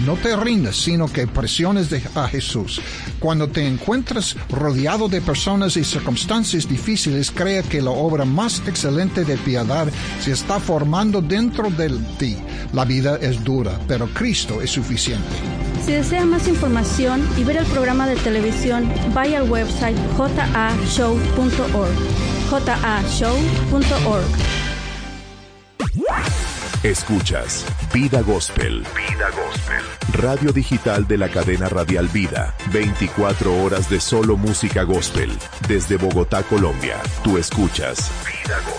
No te rindas, sino que presiones a Jesús. Cuando te encuentras rodeado de personas y circunstancias difíciles, crea que la obra más excelente de piedad se está formando dentro de ti. La vida es dura, pero Cristo es suficiente. Si desea más información y ver el programa de televisión, vaya al website jashow.org. jashow.org. Escuchas Vida Gospel. Vida Gospel. Radio digital de la cadena radial Vida. 24 horas de solo música gospel. Desde Bogotá, Colombia. Tú escuchas Vida Gospel.